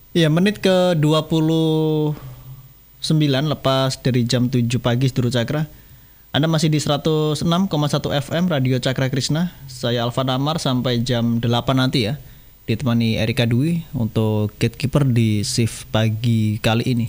Ya, menit ke 29 lepas dari jam 7 pagi Sedulur Cakra. Anda masih di 106,1 FM Radio Cakra Krishna. Saya Alvan Amar sampai jam 8 nanti ya. Ditemani Erika Dwi untuk Gatekeeper di shift pagi kali ini.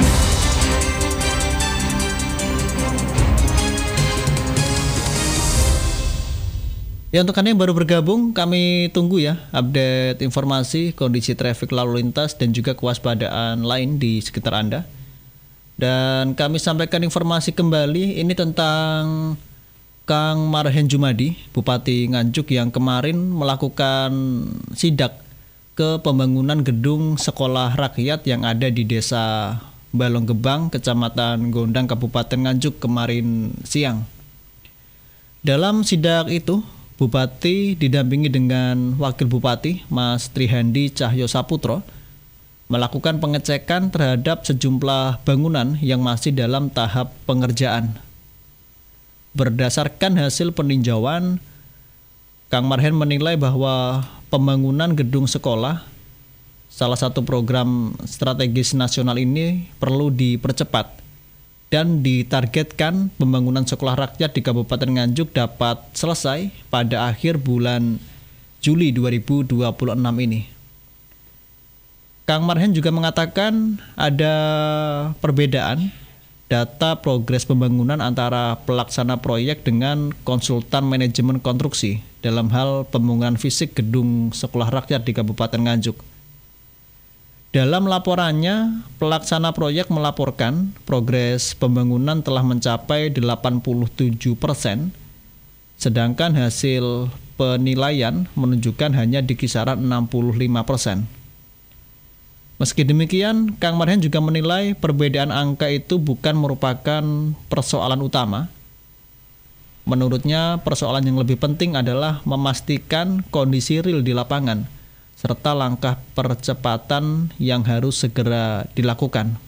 Ya, untuk Anda yang baru bergabung, kami tunggu ya update informasi, kondisi traffic lalu lintas dan juga kewaspadaan lain di sekitar Anda. Dan kami sampaikan informasi kembali ini tentang Kang Marhen Jumadi, Bupati Nganjuk yang kemarin melakukan sidak ke pembangunan gedung sekolah rakyat yang ada di Desa Balonggebang, Kecamatan Gondang, Kabupaten Nganjuk kemarin siang. Dalam sidak itu, Bupati didampingi dengan Wakil Bupati Mas Trihandi Cahyo Saputro melakukan pengecekan terhadap sejumlah bangunan yang masih dalam tahap pengerjaan. Berdasarkan hasil peninjauan, Kang Marhen menilai bahwa pembangunan gedung sekolah, salah satu program strategis nasional ini perlu dipercepat dan ditargetkan pembangunan sekolah rakyat di Kabupaten Nganjuk dapat selesai pada akhir bulan Juli 2026 ini. Kang Marhen juga mengatakan ada perbedaan data progres pembangunan antara pelaksana proyek dengan konsultan manajemen konstruksi dalam hal pembangunan fisik gedung sekolah rakyat di Kabupaten Nganjuk. Dalam laporannya, pelaksana proyek melaporkan progres pembangunan telah mencapai 87%, sedangkan hasil penilaian menunjukkan hanya di kisaran 65%. Meski demikian, Kang Marhen juga menilai perbedaan angka itu bukan merupakan persoalan utama. Menurutnya, persoalan yang lebih penting adalah memastikan kondisi real di lapangan, serta langkah percepatan yang harus segera dilakukan.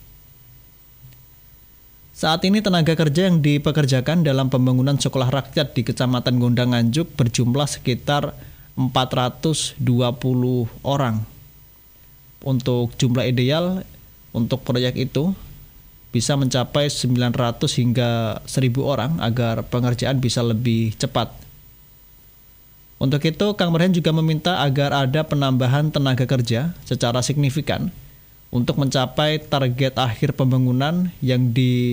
Saat ini tenaga kerja yang dipekerjakan dalam pembangunan sekolah rakyat di Kecamatan Gondang Nganjuk berjumlah sekitar 420 orang. Untuk jumlah ideal untuk proyek itu bisa mencapai 900 hingga 1000 orang agar pengerjaan bisa lebih cepat. Untuk itu, Kang Marhen juga meminta agar ada penambahan tenaga kerja secara signifikan untuk mencapai target akhir pembangunan yang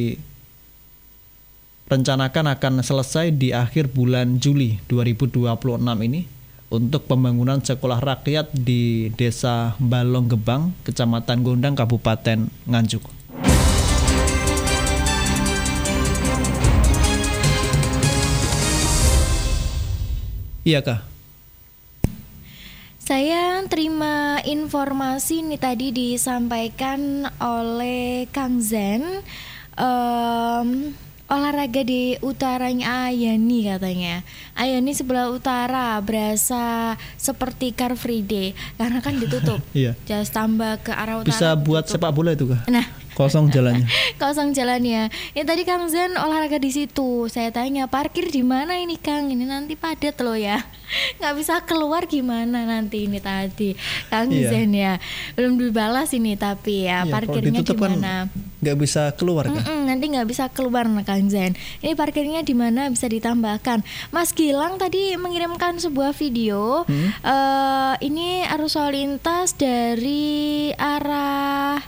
direncanakan akan selesai di akhir bulan Juli 2026 ini untuk pembangunan sekolah rakyat di Desa Balonggebang, Kecamatan Gondang, Kabupaten Nganjuk. Iya, Kak. Saya terima informasi ini tadi disampaikan oleh Kang Zen, olahraga di utaranya Ayani katanya. Ayani sebelah utara berasa seperti Car Free Day karena kan ditutup. Iya. Just tambah ke arah utara. Bisa buat ditutup. sepak bola itu, Kak? Nah, kosong jalannya. Kosong jalannya. Ya tadi Kang Zen olahraga di situ. Saya tanya, parkir di mana ini Kang? Ini nanti padat loh ya. Nggak bisa keluar gimana nanti ini tadi Kang Zen ya. Belum dibalas ini tapi ya parkirnya di mana? Kan nggak bisa keluar kan? Nanti nggak bisa keluar Kang Zen. Ini parkirnya di mana bisa ditambahkan. Mas Gilang tadi mengirimkan sebuah video. Ini arus lalu lintas dari arah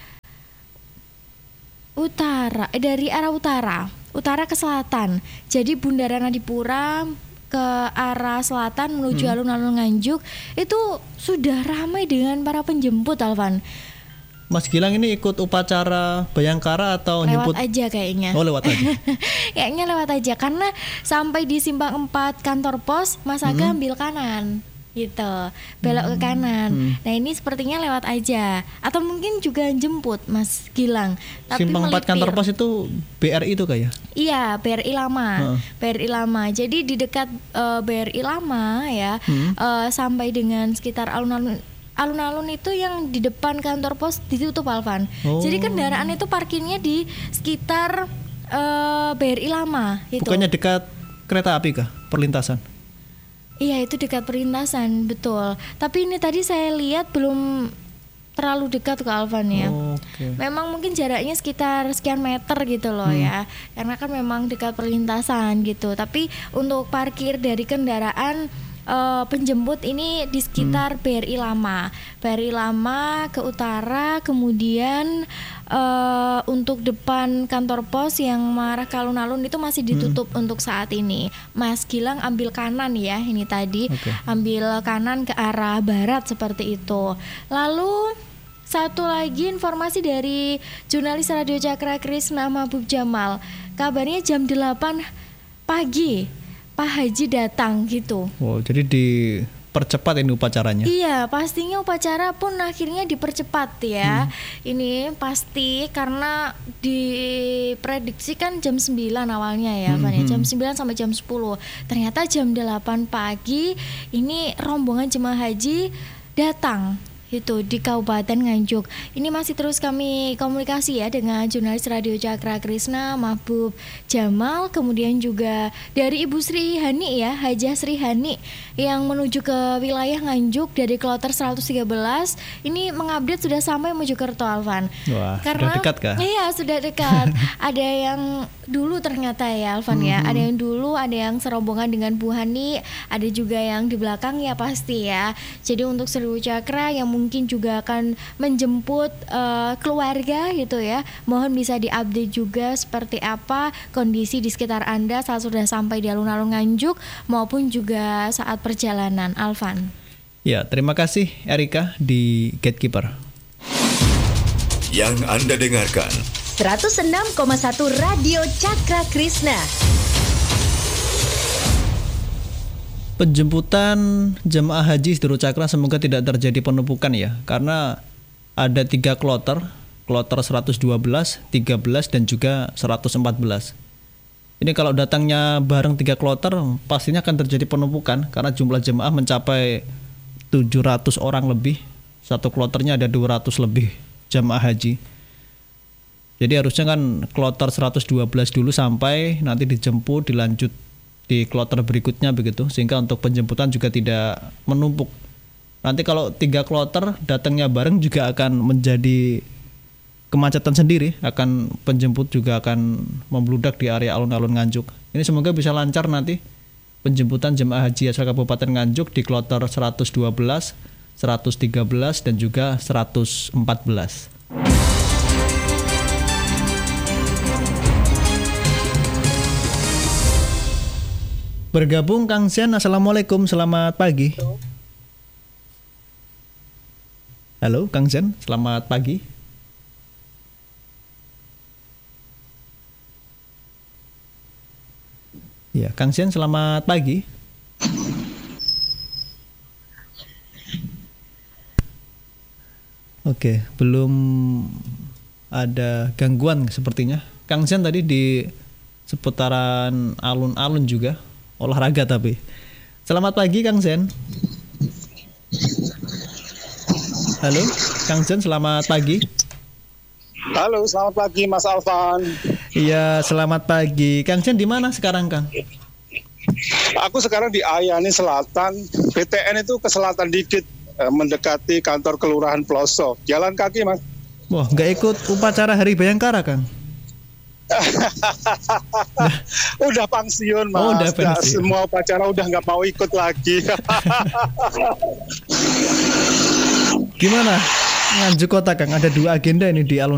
utara ke selatan. Jadi Bundaran Adipura ke arah selatan menuju alun-alun Nganjuk itu sudah ramai dengan para penjemput, Alvan. Mas Gilang ini ikut upacara Bayangkara atau lewat nyebut aja kayaknya. Oh, lewat aja. Kayaknya lewat aja karena sampai di simpang 4 kantor pos Mas Aga ambil kanan. Gitu, belok ke kanan. Nah ini sepertinya lewat aja, atau mungkin juga jemput Mas Gilang. Tapi Simpang 4 kantor pos itu BRI itu kayak? Iya, BRI lama. BRI lama. Jadi di dekat BRI lama ya, sampai dengan sekitar alun-alun itu yang di depan kantor pos ditutup, Alvan. Jadi kendaraan itu parkirnya di sekitar BRI lama. Gitu. Bukannya dekat kereta api kah? Perlintasan? Iya itu dekat perlintasan, betul. Tapi ini tadi saya lihat belum terlalu dekat ke Alvan ya. Okay. Memang mungkin jaraknya sekitar sekian meter gitu loh ya. Karena kan memang dekat perlintasan gitu. Tapi untuk parkir dari kendaraan penjemput ini di sekitar BRI Lama. BRI Lama ke utara, kemudian untuk depan kantor pos yang mengarah ke alun-alun itu masih ditutup untuk saat ini. Mas Gilang ambil kanan ya ini tadi, ambil kanan ke arah barat seperti itu. Lalu satu lagi informasi dari jurnalis Radio Cakra Krisna Mahbub Jamal. Kabarnya jam 8 pagi Pak Haji datang gitu. Wow, jadi dipercepat ini upacaranya. Iya, pastinya upacara pun akhirnya dipercepat ya. Ini pasti karena diprediksikan jam 9 awalnya ya, jam 9 sampai jam 10. Ternyata jam 8 pagi ini rombongan jemaah haji datang itu di Kabupaten Nganjuk. Ini masih terus kami komunikasi ya dengan jurnalis Radio Cakra Krisna Mahbub Jamal, kemudian juga dari Ibu Sri Hani ya, Hajah Sri Hani yang menuju ke wilayah Nganjuk dari kloter 113. Ini mengupdate sudah sampai Mojokerto, Alvan. Wah, karena sudah dekat kah? Iya, sudah dekat. Ada yang dulu ternyata ya, Alvan ya. Ada yang dulu, ada yang serombongan dengan Bu Hani, ada juga yang di belakang ya pasti ya. Jadi untuk seluruh Cakra yang mungkin juga akan menjemput keluarga gitu ya, mohon bisa diupdate juga seperti apa kondisi di sekitar Anda saat sudah sampai di alun-alun Nganjuk maupun juga saat perjalanan, Alvan. Ya, terima kasih Erika di Gatekeeper. Yang Anda dengarkan 106,1 Radio Cakra Krisna. Penjemputan jemaah haji Sidro Cakra semoga tidak terjadi penumpukan ya, karena ada 3 kloter 112, 13 dan juga 114. Ini kalau datangnya bareng 3 kloter pastinya akan terjadi penumpukan karena jumlah jemaah mencapai 700 orang lebih. Satu kloternya ada 200 lebih jemaah haji. Jadi harusnya kan kloter 112 dulu sampai nanti dijemput dilanjut di kloter berikutnya begitu, sehingga untuk penjemputan juga tidak menumpuk. Nanti kalau 3 kloter datangnya bareng juga akan menjadi kemacetan sendiri, akan penjemput juga akan membludak di area alun-alun Nganjuk. Ini semoga bisa lancar nanti penjemputan jemaah haji asal Kabupaten Nganjuk di kloter 112, 113 dan juga 114. Bergabung Kang Zen, Assalamualaikum, selamat pagi. Halo Kang Zen, selamat pagi. Ya, Kang Zen, selamat pagi. Oke, belum ada gangguan sepertinya. Kang Zen tadi di seputaran alun-alun juga. Olahraga tapi. Selamat pagi Kang Zen. Halo Kang Zen, selamat pagi. Halo, selamat pagi Mas Alvan. Iya, selamat pagi. Kang Zen di mana sekarang Kang? Aku sekarang di Ayani Selatan. BTN itu ke selatan dikit, mendekati kantor kelurahan Ploso. Jalan kaki Mas. Wah, nggak ikut upacara Hari Bayangkara Kang? Udah pensiun Mas. Oh, udah pensiun. Semua upacara udah nggak mau ikut lagi. Gimana? Nganjuk kota Kang, ada 2 agenda ini di alun